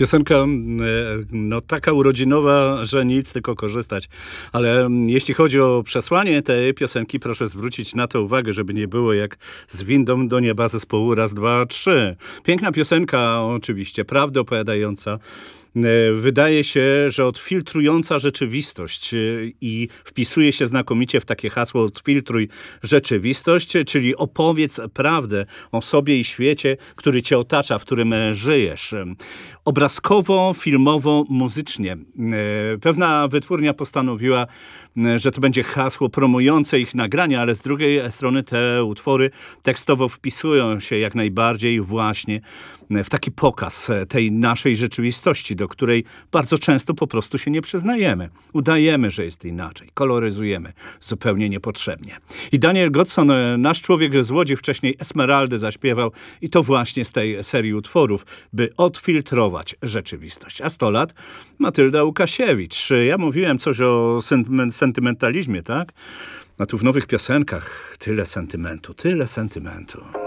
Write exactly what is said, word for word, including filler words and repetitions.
Piosenka, e, no taka urodzinowa, że nic, tylko korzystać. Ale mm, jeśli chodzi o przesłanie tej piosenki, proszę zwrócić na to uwagę, żeby nie było jak z windą do nieba zespołu raz, dwa, trzy. Piękna piosenka oczywiście, prawdę opowiadająca. E, Wydaje się, że odfiltrująca rzeczywistość e, i wpisuje się znakomicie w takie hasło odfiltruj rzeczywistość, czyli opowiedz prawdę o sobie i świecie, który cię otacza, w którym e, żyjesz. Obrazkowo, filmowo, muzycznie. E, Pewna wytwórnia postanowiła, e, że to będzie hasło promujące ich nagrania, ale z drugiej strony te utwory tekstowo wpisują się jak najbardziej właśnie w taki pokaz tej naszej rzeczywistości, do której bardzo często po prostu się nie przyznajemy. Udajemy, że jest inaczej. Koloryzujemy zupełnie niepotrzebnie. I Daniel Godson, nasz człowiek z Łodzi, wcześniej Esmeraldy zaśpiewał i to właśnie z tej serii utworów, by odfiltrować rzeczywistość. A sto lat Matylda Łukasiewicz. Ja mówiłem coś o sentymen- sentymentalizmie, tak? A tu w nowych piosenkach tyle sentymentu, tyle sentymentu.